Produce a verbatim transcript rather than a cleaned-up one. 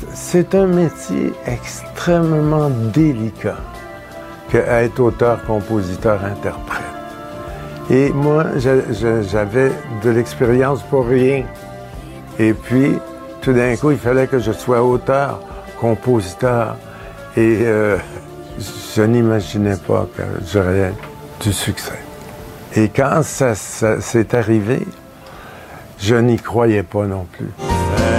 c'est un métier extrêmement délicat qu'être auteur, compositeur, interprète. Et moi, j'avais de l'expérience pour rien. Et puis, tout d'un coup, il fallait que je sois auteur, compositeur. Et euh, je n'imaginais pas que j'aurais du succès. Et quand ça, ça s'est arrivé, je n'y croyais pas non plus.